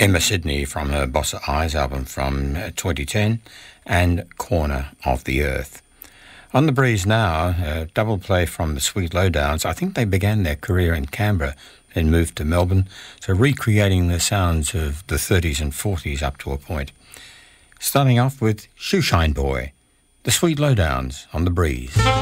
Emma Sidney from her Bossa Eyes album from 2010 and Corner of the Earth. On the Breeze now, a double play from the Sweet Lowdowns. I think they began their career in Canberra and moved to Melbourne, so recreating the sounds of the 30s and 40s up to a point. Starting off with Shoeshine Boy, the Sweet Lowdowns on the Breeze.